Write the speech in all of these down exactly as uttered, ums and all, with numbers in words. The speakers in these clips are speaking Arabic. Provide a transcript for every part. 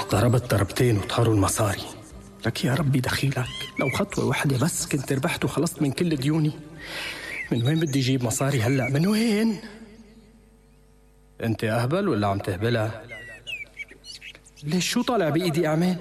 ضربت ضربتين وطاروا المصاري. لك يا ربي دخيلك، لو خطوة واحدة بس كنت ربحت وخلصت من كل ديوني. من وين بدي جيب مصاري هلأ؟ من وين؟ انت أهبل ولا عم تهبلها؟ ليش شو طالع بإيدي أعمل؟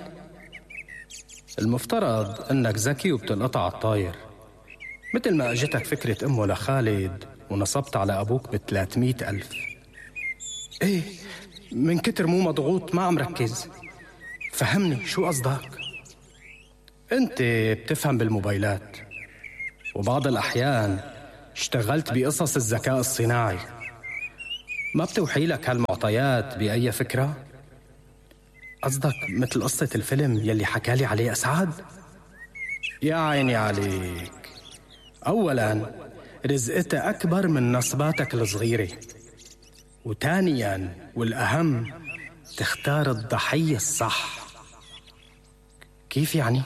المفترض أنك ذكي وبتلقطع على الطاير، مثل ما أجتك فكرة أمه لخالد ونصبت على أبوك بثلاثمية ألف. إيه، من كتر مو مضغوط ما عم ركز. فهمني شو قصدك؟ أنت بتفهم بالموبايلات، وبعض الأحيان اشتغلت بقصص الذكاء الصناعي. ما بتوحي لك هالمعطيات بأي فكرة؟ قصدك مثل قصة الفيلم يلي حكالي عليه أسعد؟ يا عيني عليك. أولاً رزقتها أكبر من نصباتك الصغيرة، وثانياً والأهم تختار الضحية الصح. كيف يعني؟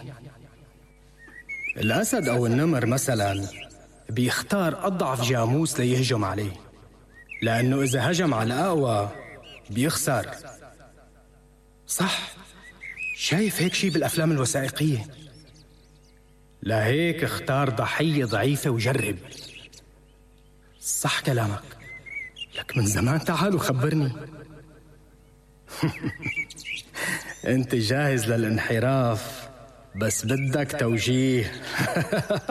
الأسد أو النمر مثلاً بيختار أضعف جاموس ليهجم عليه، لأنه إذا هجم على الأقوى بيخسر. صح، شايف هيك شي بالأفلام الوثائقية؟ لهيك اختار ضحية ضعيفة وجرب. صح كلامك. لك من زمان تعال وخبرني. انت جاهز للانحراف، بس بدك توجيه.